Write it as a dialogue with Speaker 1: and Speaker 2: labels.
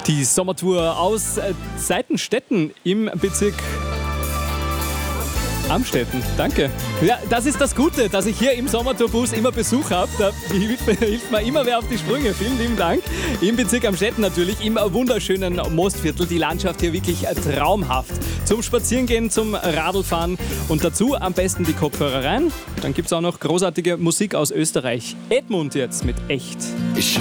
Speaker 1: Die Sommertour aus Seitenstetten im Bezirk Amstetten. Danke. Ja, das ist das Gute, dass ich hier im Sommertourbus immer Besuch habe. Da hilft mir immer wer auf die Sprünge. Vielen lieben Dank. Im Bezirk Amstetten natürlich, im wunderschönen Mostviertel. Die Landschaft hier wirklich traumhaft. Zum Spazierengehen, zum Radlfahren und dazu am besten die Kopfhörer rein. Dann gibt es auch noch großartige Musik aus Österreich. Edmund jetzt mit Echt.
Speaker 2: Ich